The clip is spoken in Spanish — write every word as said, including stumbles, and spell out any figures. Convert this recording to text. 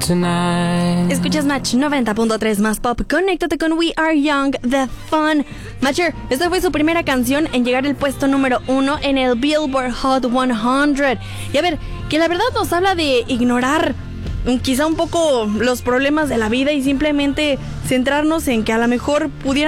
tonight. Escuchas Match noventa punto tres más pop. Conéctate con We Are Young, The Fun. Matcher, esta fue su primera canción en llegar al puesto número uno en el Billboard Hot cien. Y a ver, que la verdad nos habla de ignorar quizá un poco los problemas de la vida y simplemente centrarnos en que a lo mejor pudiera